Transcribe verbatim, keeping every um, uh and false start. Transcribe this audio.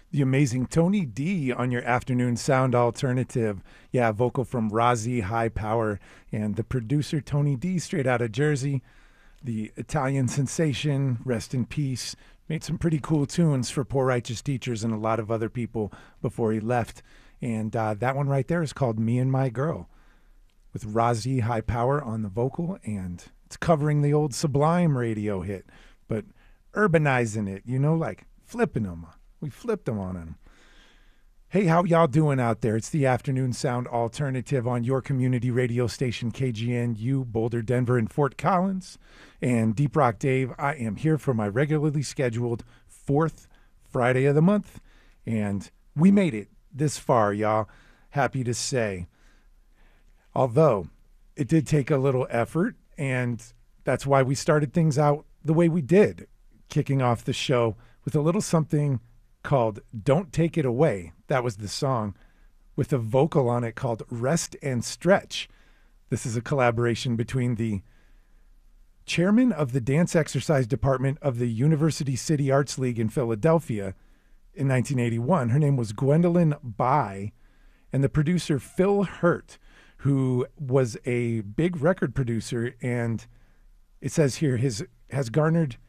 The amazing Tony D on your afternoon sound alternative. Yeah, vocal from Rozzy High Power and the producer Tony D, straight out of Jersey. The Italian sensation, rest in peace, made some pretty cool tunes for Poor Righteous Teachers and a lot of other people before he left. And uh, that one right there is called Me and My Girl with Rozzy High Power on the vocal. And it's covering the old Sublime radio hit, but urbanizing it, you know, like flipping them. We flipped them on them. Hey, how y'all doing out there? It's the Afternoon Sound Alternative on your community radio station, K G N U, Boulder, Denver, and Fort Collins. And Deep Rock Dave, I am here for my regularly scheduled fourth Friday of the month. And we made it this far, y'all. Happy to say. Although it did take a little effort, and that's why we started things out the way we did, kicking off the show with a little something called Don't Take It Away. That was the song with a vocal on it called Rest and Stretch. This is a collaboration between the chairman of the dance exercise department of the University City Arts League in Philadelphia in nineteen eighty-one. Her name was Gwendolyn Bai, and the producer Phil Hurt, who was a big record producer, and it says here his has garnered